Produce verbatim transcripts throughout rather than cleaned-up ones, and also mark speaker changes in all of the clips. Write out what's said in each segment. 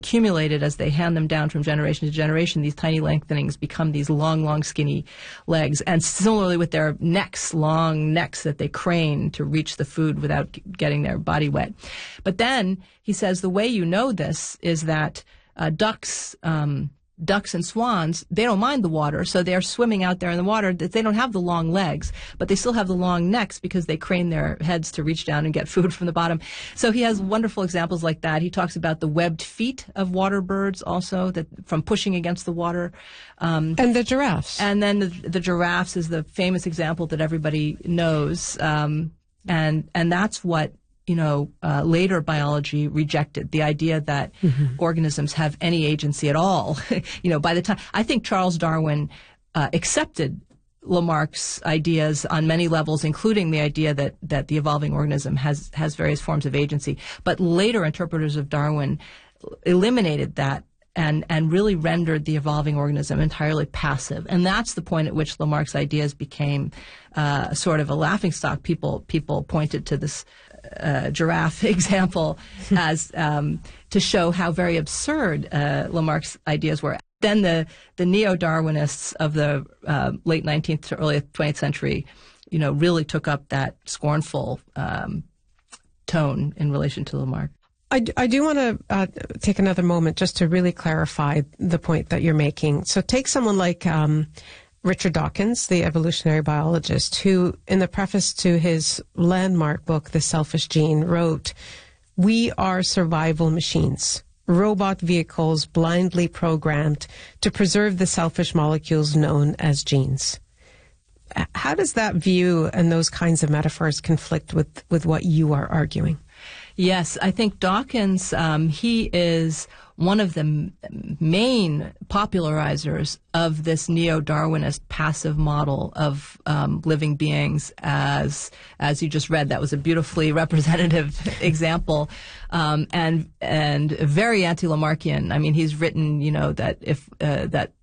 Speaker 1: accumulated as they hand them down from generation to generation. These tiny lengthenings become these long, long, skinny legs. And similarly with their necks, long necks that they crane to reach the food without getting their body wet. But then he says the way you know this is that uh, ducks, um, ducks and swans, they don't mind the water, so they're swimming out there in the water. They don't have the long legs, but they still have the long necks because they crane their heads to reach down and get food from the bottom. So he has wonderful examples like that. He talks about the webbed feet of water birds also, that from pushing against the water. Um,
Speaker 2: and the giraffes.
Speaker 1: And then the, the giraffes is the famous example that everybody knows. Um, and, and that's what you know, uh, later biology rejected, the idea that mm-hmm. organisms have any agency at all. You know, by the time, I think Charles Darwin uh, accepted Lamarck's ideas on many levels, including the idea that, that the evolving organism has, has various forms of agency. But later interpreters of Darwin eliminated that and, and really rendered the evolving organism entirely passive. And that's the point at which Lamarck's ideas became uh, sort of a laughingstock. People, people pointed to this Uh, giraffe example as um, to show how very absurd uh, Lamarck's ideas were. Then the the neo-Darwinists of the uh, late nineteenth to early twentieth century, you know, really took up that scornful um, tone in relation to Lamarck.
Speaker 2: I, d- I do want to uh, take another moment just to really clarify the point that you're making. So take someone like um, Richard Dawkins, the evolutionary biologist, who in the preface to his landmark book, The Selfish Gene, wrote, "We are survival machines, robot vehicles blindly programmed to preserve the selfish molecules known as genes." How does that view and those kinds of metaphors conflict with, with what you are arguing?
Speaker 1: Yes, I think Dawkins, um, he is one of the m- main popularizers of this neo-Darwinist passive model of um, living beings, as as you just read. That was a beautifully representative example, um, and and very anti-Lamarckian. I mean, he's written, you know, that if uh, that.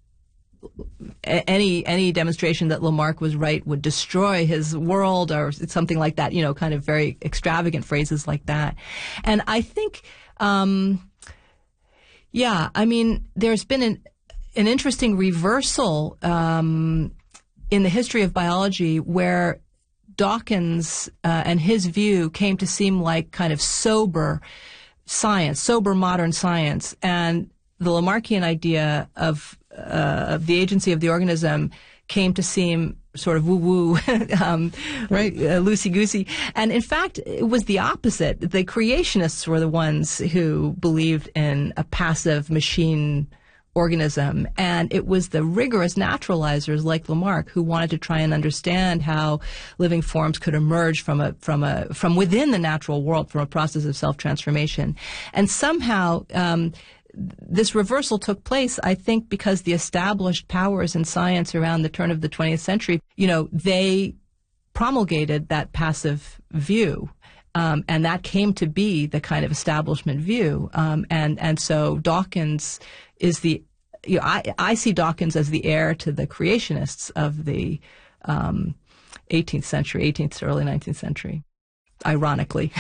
Speaker 1: Any any demonstration that Lamarck was right would destroy his world, or something like that. You know, kind of very extravagant phrases like that. And I think, um, yeah, I mean, there's been an an interesting reversal um, in the history of biology where Dawkins uh, and his view came to seem like kind of sober science, sober modern science, and the Lamarckian idea of Uh, of the agency of the organism came to seem sort of woo-woo, um,
Speaker 2: right,
Speaker 1: uh, loosey-goosey. And in fact, it was the opposite. The creationists were the ones who believed in a passive machine organism. And it was the rigorous naturalizers like Lamarck who wanted to try and understand how living forms could emerge from a, from a, from within the natural world, from a process of self-transformation. And somehow, um, this reversal took place, I think, because the established powers in science around the turn of the twentieth century, you know, they promulgated that passive view. Um, and that came to be the kind of establishment view. Um, and, and so Dawkins is the, you know, I, I see Dawkins as the heir to the creationists of the um, eighteenth century, eighteenth to early nineteenth century, ironically.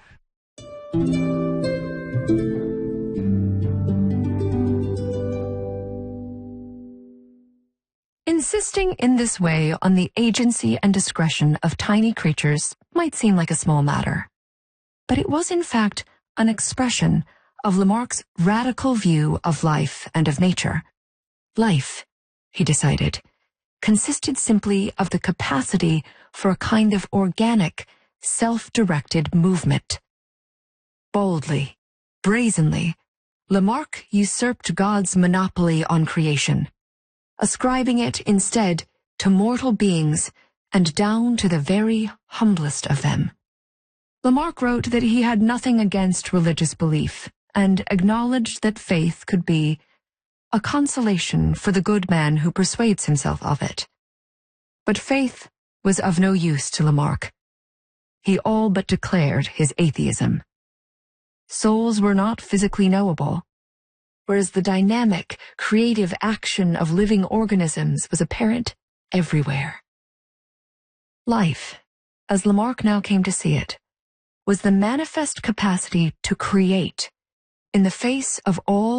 Speaker 3: Insisting in this way on the agency and discretion of tiny creatures might seem like a small matter, but it was in fact an expression of Lamarck's radical view of life and of nature. Life, he decided, consisted simply of the capacity for a kind of organic, self-directed movement. Boldly, brazenly, Lamarck usurped God's monopoly on creation, ascribing it instead to mortal beings and down to the very humblest of them. Lamarck wrote that he had nothing against religious belief and acknowledged that faith could be a consolation for the good man who persuades himself of it. But faith was of no use to Lamarck. He all but declared his atheism. Souls were not physically knowable, whereas the dynamic, creative action of living organisms was apparent everywhere. Life, as Lamarck now came to see it, was the manifest capacity to create, In the face of all